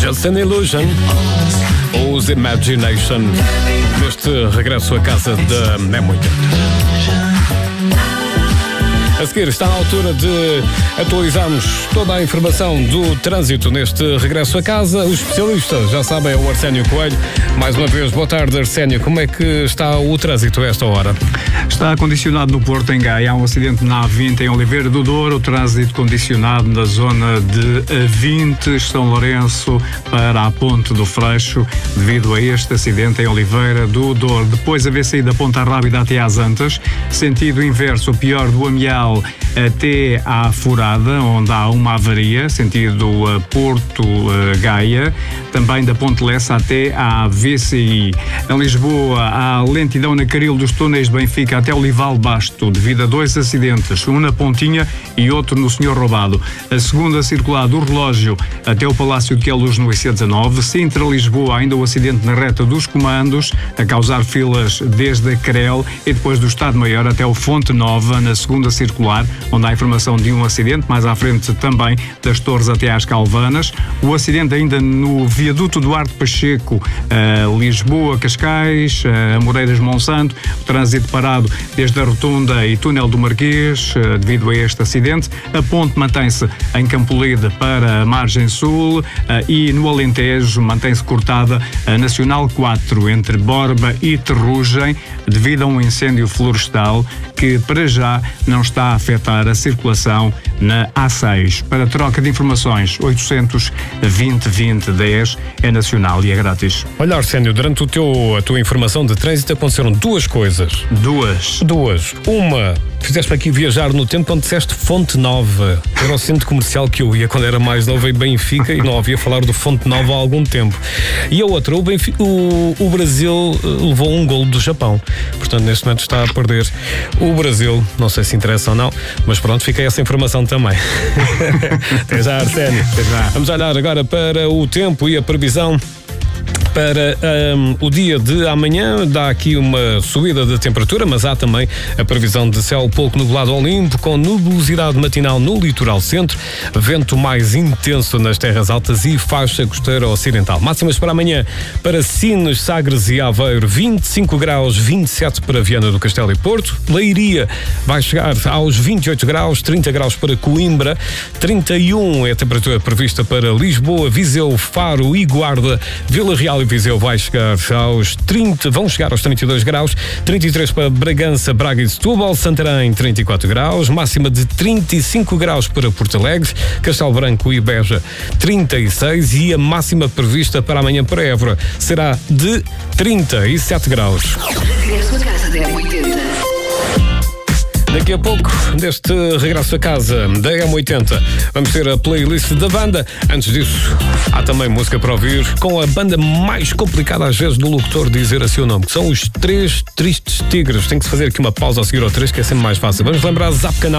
Just an Illusion, os Imagination, neste regresso à casa da M80. A seguir está na altura de atualizarmos toda a informação do trânsito neste regresso a casa. Os especialistas já sabem, é o Arsénio Coelho. Mais uma vez, boa tarde, Arsénio. Como é que está o trânsito a esta hora? Está condicionado no Porto, em Gaia. Há um acidente na A20 em Oliveira do Douro. O trânsito condicionado na zona de A20, São Lourenço, para a Ponte do Freixo, devido a este acidente em Oliveira do Douro. Depois, a VCI da Ponta Rábida até às Antas. Sentido inverso, o pior do Amial até à Furada, onde há uma avaria, sentido Porto-Gaia, também da Ponte Lessa até à VCI. Em Lisboa, há lentidão na Carril dos Túneis de Benfica até Olival Basto, devido a dois acidentes, um na Pontinha e outro no Senhor Roubado. A segunda circular do Relógio até o Palácio de Queluz no IC19. Sintra-Lisboa, ainda o acidente na reta dos Comandos, a causar filas desde a Crel, e depois do Estado Maior até o Fonte Nova, na segunda circular, onde há informação de um acidente, mais à frente também das Torres até às Calvanas. O acidente ainda no viaduto Duarte Pacheco, Lisboa-Cascais, Amoreiras-Monsanto, o trânsito parado desde a Rotunda e Túnel do Marquês, devido a este acidente. A ponte mantém-se em Campolide para a margem sul, e no Alentejo mantém-se cortada a Nacional 4 entre Borba e Terrugem, devido a um incêndio florestal que para já não está a afetar a circulação na A6. Para troca de informações, 820-2010 é nacional e é grátis. Olha, Arsénio, durante a tua informação de trânsito aconteceram duas coisas. Duas. Uma, fizeste aqui viajar no tempo quando disseste Fonte Nova. Era o centro comercial que eu ia quando era mais novo em Benfica e não ouvia falar do Fonte Nova há algum tempo. E a outra, o Brasil levou um golo do Japão. Portanto, neste momento está a perder o Brasil. Não sei se interessa ou não, mas pronto, fica essa informação também. Até já, Arsénio. Até já. Vamos olhar agora para o tempo e a previsão para o dia de amanhã. Dá aqui uma subida de temperatura, mas há também a previsão de céu pouco nublado ao limpo, com nubosidade matinal no litoral centro, vento mais intenso nas terras altas e faixa costeira ocidental. Máximas para amanhã para Sines, Sagres e Aveiro, 25 graus, 27 para Viana do Castelo e Porto. Leiria vai chegar aos 28 graus, 30 graus para Coimbra, 31 é a temperatura prevista para Lisboa, Viseu, Faro e Guarda. Vila Real e Viseu vão chegar aos 32 graus, 33 para Bragança, Braga e Setúbal, Santarém 34 graus, máxima de 35 graus para Porto Alegre, Castelo Branco e Beja 36, e a máxima prevista para amanhã para Évora será de 37 graus. Regresso a casa da M80. Daqui a pouco, deste regresso a casa da M80, vamos ter a playlist da banda. Antes disso, há também música para ouvir com a banda mais complicada às vezes do locutor dizer assim o nome, que são os Três Tristes Tigres. Tem que se fazer aqui uma pausa a seguir ao 3, que é sempre mais fácil. Vamos lembrar Zap Canal.